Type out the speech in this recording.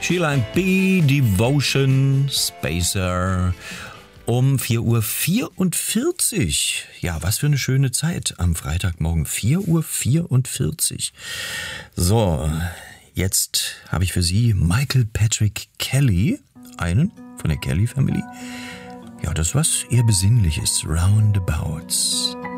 Sheila and B, Devotion, Spacer. Um 4:44 Uhr. Ja, was für eine schöne Zeit am Freitagmorgen. 4:44 Uhr. So, jetzt habe ich für Sie Michael Patrick Kelly, einen von der Kelly Family. Ja, das was eher Besinnliches, Roundabouts.